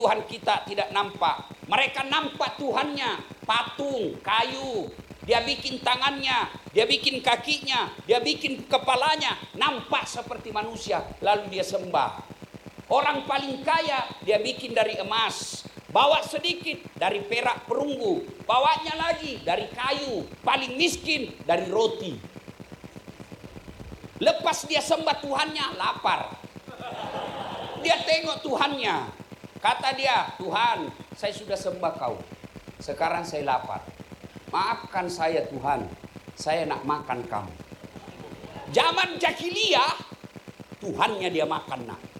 Tuhan kita tidak nampak. Mereka nampak Tuhannya, patung, kayu. Dia bikin tangannya, dia bikin kakinya, dia bikin kepalanya, nampak seperti manusia, lalu dia sembah. Orang paling kaya dia bikin dari emas, bawa sedikit dari perak perunggu, bawanya lagi dari kayu, paling miskin dari roti. Lepas dia sembah Tuhannya, lapar. Dia tengok Tuhannya. Kata dia, Tuhan, saya sudah sembah kau. Sekarang saya lapar. Maafkan saya Tuhan, saya nak makan kamu. Zaman jahiliyah, Tuhannya dia makan nak.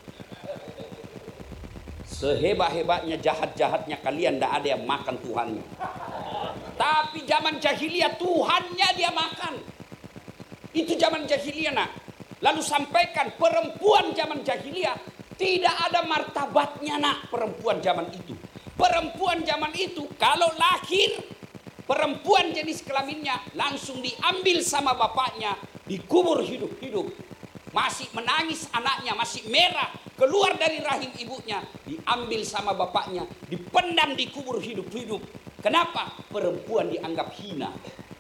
Sehebat-hebatnya, jahat-jahatnya kalian, tidak ada yang makan Tuhannya. Tapi zaman jahiliyah, Tuhannya dia makan. Itu zaman jahiliyah nak. Lalu sampaikan perempuan zaman jahiliyah, tidak ada martabatnya nak perempuan zaman itu. Perempuan zaman itu kalau lahir, perempuan jenis kelaminnya langsung diambil sama bapaknya, dikubur hidup-hidup. Masih menangis anaknya, masih merah, keluar dari rahim ibunya, diambil sama bapaknya, dipendam, dikubur hidup-hidup. Kenapa? Perempuan dianggap hina.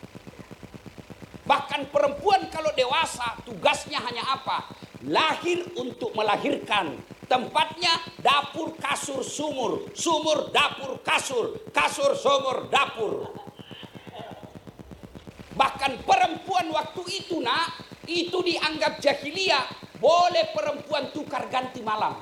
Bahkan perempuan kalau dewasa tugasnya hanya apa? Lahir untuk melahirkan. Tempatnya dapur, kasur, sumur. Sumur, dapur, kasur. Kasur, sumur, dapur. Bahkan perempuan waktu itu nak, itu dianggap jahiliyah. Boleh perempuan tukar ganti malam.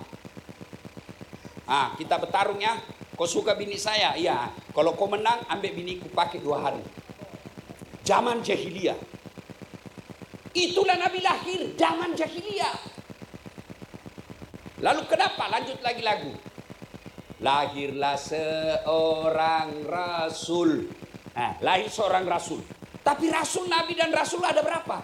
Kita bertarung ya. Kau suka bini saya? Iya. Kalau kau menang, ambil biniku pakai 2 hari. Zaman jahiliyah. Itulah Nabi lahir zaman jahiliyah. Lalu kenapa? Lanjut lagi lagu. Lahirlah seorang rasul. Lahir seorang rasul. Tapi rasul, nabi dan rasul ada berapa?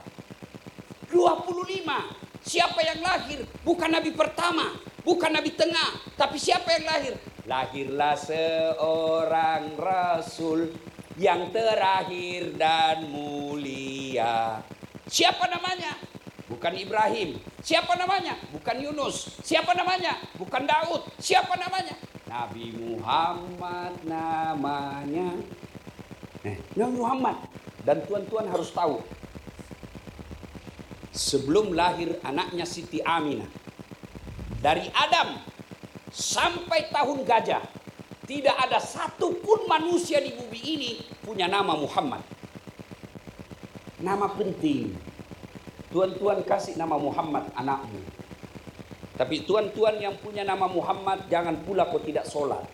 25. Siapa yang lahir? Bukan nabi pertama, bukan nabi tengah, tapi siapa yang lahir? Lahirlah seorang rasul yang terakhir dan mulia. Siapa namanya? Bukan Ibrahim. Siapa namanya? Bukan Yunus. Siapa namanya? Bukan Daud. Siapa namanya? Nabi Muhammad namanya. Nabi Muhammad. Dan tuan-tuan harus tahu. Sebelum lahir anaknya Siti Aminah, dari Adam sampai tahun gajah, tidak ada satupun manusia di bumi ini punya nama Muhammad. Nama penting. Tuan-tuan kasih nama Muhammad anakmu. Tapi tuan-tuan yang punya nama Muhammad, jangan pula kau tidak sholat.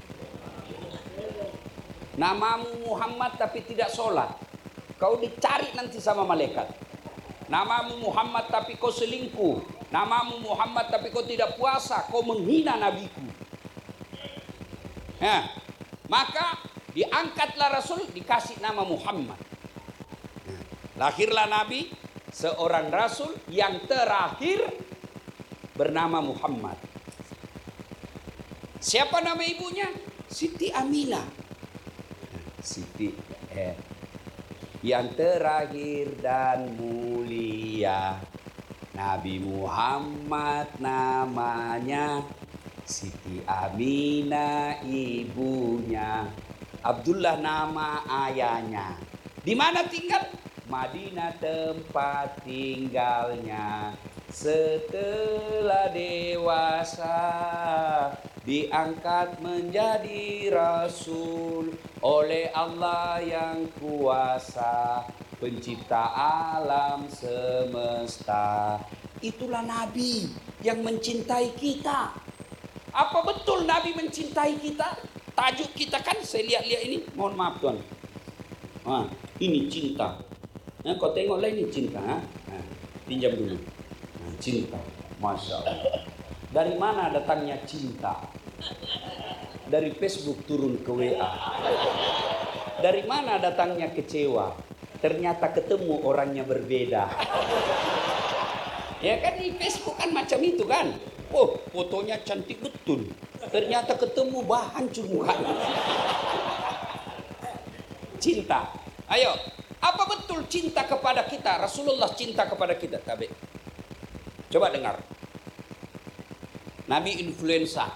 Namamu Muhammad tapi tidak sholat, kau dicari nanti sama malaikat. Namamu Muhammad tapi kau selingkuh. Namamu Muhammad tapi kau tidak puasa, kau menghina nabiku. Maka diangkatlah Rasul, dikasih nama Muhammad. Lahirlah Nabi, seorang Rasul yang terakhir bernama Muhammad. Siapa nama ibunya? Siti Aminah. Siti yang terakhir dan mulia. Nabi Muhammad namanya, Siti Aminah ibunya, Abdullah nama ayahnya. Di mana tinggal? Madinah tempat tinggalnya. Setelah dewasa diangkat menjadi Rasul oleh Allah yang kuasa, pencipta alam semesta. Itulah Nabi yang mencintai kita. Apa betul Nabi mencintai kita? Tajuk kita kan saya lihat-lihat ini, mohon maaf tuan. Ini cinta. Kau tengoklah ini cinta. Pinjam dulu. Cinta, Masya Allah. Dari mana datangnya cinta? Dari Facebook turun ke WA. Dari mana datangnya kecewa? Ternyata ketemu orangnya berbeda. Ya kan di Facebook kan macam itu kan. Oh, fotonya cantik betul. Ternyata ketemu hancur mukanya. Cinta. Ayo, apa betul cinta kepada kita? Rasulullah cinta kepada kita. Coba dengar. Nabi influenza.